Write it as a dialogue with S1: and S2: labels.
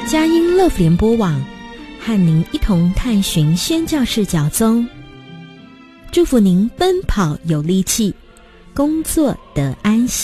S1: 佳音乐福联播网和您一同探寻宣教士脚踪，祝福您奔跑有力气，工作得安息。